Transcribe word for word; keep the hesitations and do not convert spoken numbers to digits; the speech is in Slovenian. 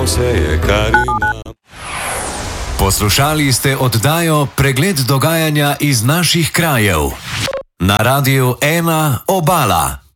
vse je, kar imam. Poslušali ste oddajo Pregled dogajanja iz naših krajev. Na Radiu ena Obala.